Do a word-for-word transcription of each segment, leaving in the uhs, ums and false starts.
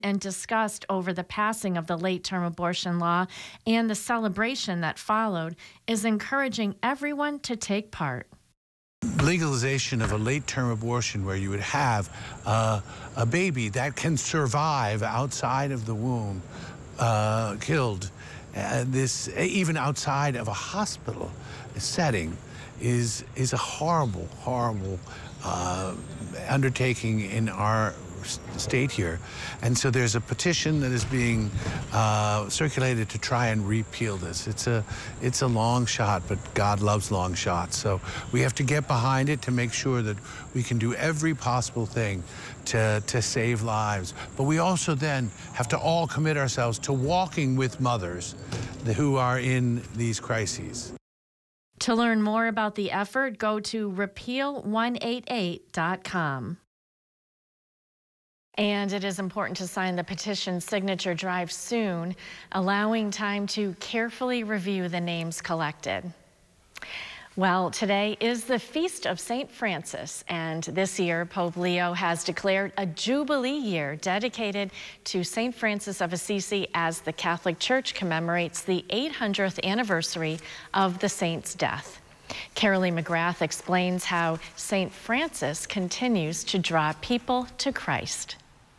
and discussed over the passing of the late-term abortion law and the celebration that followed, is encouraging everyone to take part. Legalization of a late-term abortion where you would have uh, a baby that can survive outside of the womb, uh, killed, uh, this even outside of a hospital setting, is is a horrible, horrible uh, undertaking in our state here. And so there's a petition that is being uh, circulated to try and repeal this. It's a, it's a long shot, but God loves long shots. So we have to get behind it to make sure that we can do every possible thing to, to save lives. But we also then have to all commit ourselves to walking with mothers who are in these crises. To learn more about the effort, go to repeal one eighty-eight dot com. And it is important to sign the petition signature drive soon, allowing time to carefully review the names collected. Well, today is the Feast of Saint Francis, and this year Pope Leo has declared a Jubilee year dedicated to Saint Francis of Assisi as the Catholic Church commemorates the eight hundredth anniversary of the saint's death. Carolee McGrath explains how Saint Francis continues to draw people to Christ.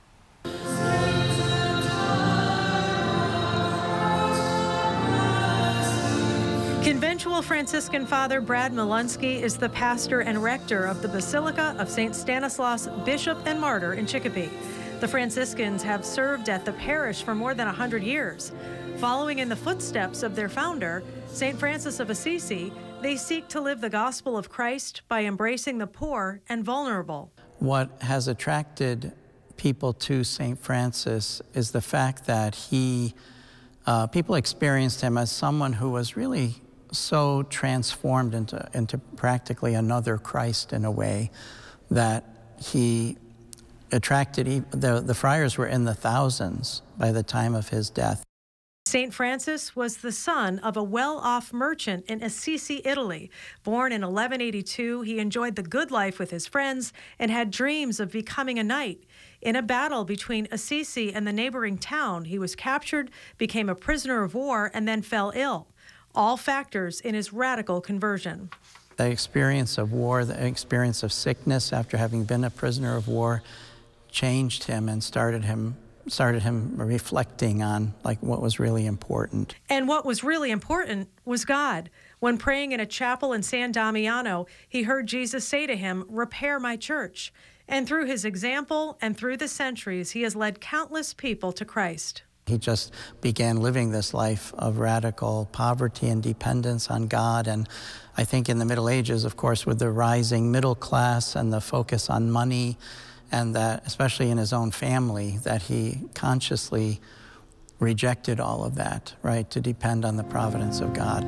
Conventual Franciscan Father Brad Malunski is the pastor and rector of the Basilica of Saint Stanislaus, Bishop and Martyr in Chicopee. The Franciscans have served at the parish for more than one hundred years. Following in the footsteps of their founder, Saint Francis of Assisi, they seek to live the gospel of Christ by embracing the poor and vulnerable. What has attracted people to Saint Francis is the fact that he, uh, people experienced him as someone who was really so transformed into, into practically another Christ in a way that he attracted, the, the friars were in the thousands by the time of his death. Saint Francis was the son of a well-off merchant in Assisi, Italy. Born in eleven eighty-two, he enjoyed the good life with his friends and had dreams of becoming a knight. In a battle between Assisi and the neighboring town, he was captured, became a prisoner of war, and then fell ill. All factors in his radical conversion. The experience of war, the experience of sickness after having been a prisoner of war changed him and started him started him reflecting on like what was really important. And what was really important was God. When praying in a chapel in San Damiano, he heard Jesus say to him, "Repair my church." And through his example and through the centuries, he has led countless people to Christ. He just began living this life of radical poverty and dependence on God. And I think in the Middle Ages, of course, with the rising middle class and the focus on money, and that, especially in his own family, that he consciously rejected all of that, right, to depend on the providence of God.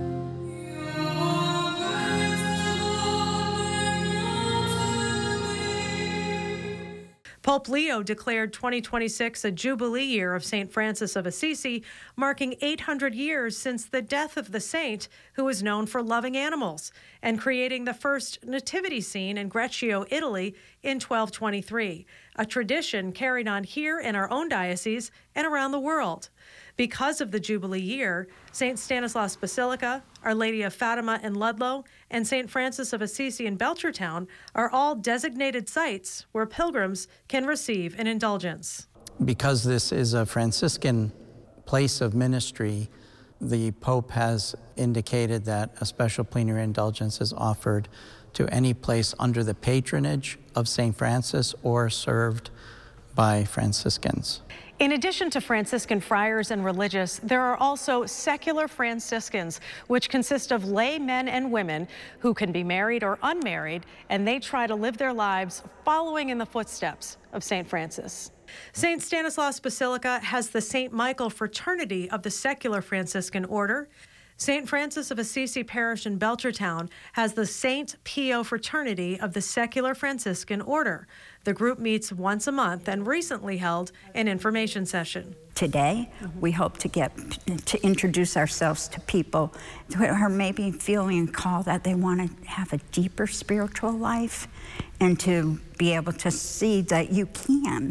Pope Leo declared twenty twenty-six a Jubilee year of Saint Francis of Assisi, marking eight hundred years since the death of the saint, who was known for loving animals, and creating the first nativity scene in Greccio, Italy in twelve twenty-three, a tradition carried on here in our own diocese and around the world. Because of the Jubilee year, Saint Stanislaus Basilica, Our Lady of Fatima in Ludlow, and Saint Francis of Assisi in Belchertown are all designated sites where pilgrims can receive an indulgence. Because this is a Franciscan place of ministry, the Pope has indicated that a special plenary indulgence is offered to any place under the patronage of Saint Francis or served by Franciscans. In addition to Franciscan friars and religious, there are also secular Franciscans, which consist of lay men and women who can be married or unmarried, and they try to live their lives following in the footsteps of Saint Francis. Saint Stanislaus Basilica has the Saint Michael Fraternity of the Secular Franciscan Order. Saint Francis of Assisi Parish in Belchertown has the Saint Pio Fraternity of the Secular Franciscan Order. The group meets once a month and recently held an information session. Today, mm-hmm. we hope to get to introduce ourselves to people who are maybe feeling a call that they want to have a deeper spiritual life and to be able to see that you can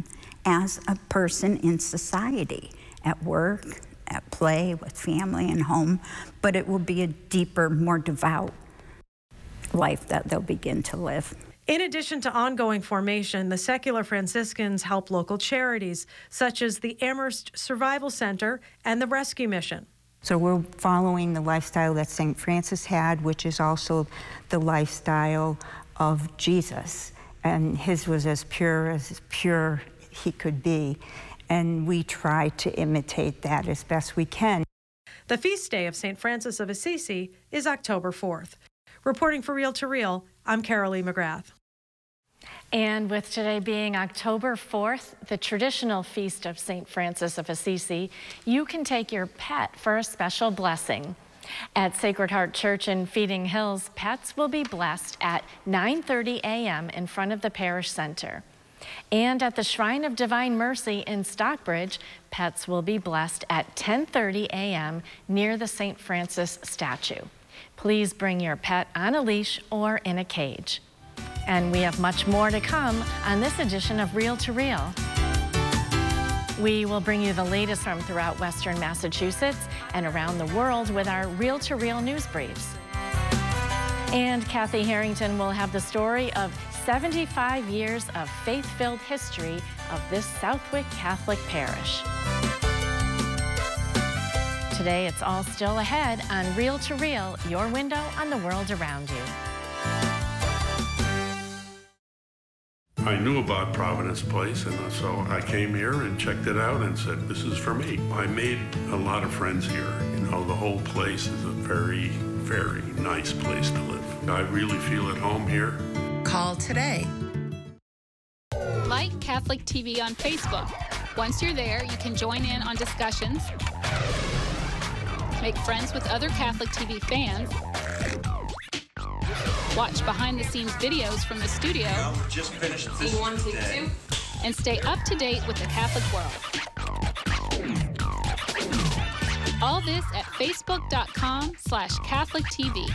as a person in society, at work, at play, with family and home, but it will be a deeper, more devout life that they'll begin to live. In addition to ongoing formation, the secular Franciscans help local charities, such as the Amherst Survival Center and the Rescue Mission. So we're following the lifestyle that Saint Francis had, which is also the lifestyle of Jesus. And his was as pure as pure he could be. And we try to imitate that as best we can. The feast day of Saint Francis of Assisi is October fourth. Reporting for Reel to Reel, I'm Carolee McGrath. And with today being October fourth, the traditional feast of Saint Francis of Assisi, you can take your pet for a special blessing. At Sacred Heart Church in Feeding Hills, pets will be blessed at nine thirty a m in front of the parish center. And at the Shrine of Divine Mercy in Stockbridge, pets will be blessed at ten thirty a m near the Saint Francis statue. Please bring your pet on a leash or in a cage. And we have much more to come on this edition of Reel to Reel. We will bring you the latest from throughout Western Massachusetts and around the world with our Reel to Reel news briefs. And Kathy Harrington will have the story of seventy-five years of faith-filled history of this Southwick Catholic parish. Today, it's all still ahead on Reel to Reel, your window on the world around you. I knew about Providence Place, and so I came here and checked it out and said, this is for me. I made a lot of friends here. You know, the whole place is a very, very nice place to live. I really feel at home here. Call today. Like Catholic T V on Facebook. Once you're there, you can join in on discussions, make friends with other Catholic T V fans, watch behind-the-scenes videos from the studio, just finished this one, take two, and stay up to date with the Catholic world. All this at facebook.com slash Catholic TV.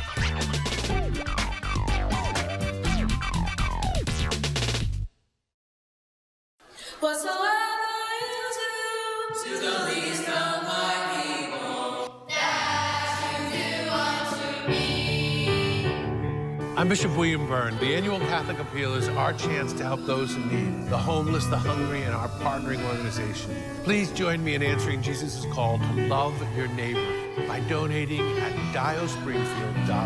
Whatsoever you do to the least of my people, that you do unto me. I'm Bishop William Byrne. The annual Catholic Appeal is our chance to help those in need, the homeless, the hungry, and our partnering organization. Please join me in answering Jesus' call to love your neighbor by donating at dio springfield dot